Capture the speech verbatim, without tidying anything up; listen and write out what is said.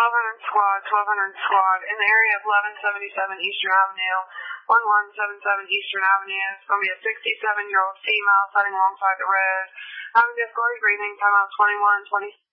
twelve hundred squad, twelve hundred squad, in the area of eleven seventy-seven Eastern Avenue, eleven seventy-seven Eastern Avenue. It's going to be a sixty-seven-year-old female sitting alongside the road, having difficulty breathing, time out twenty-one twenty.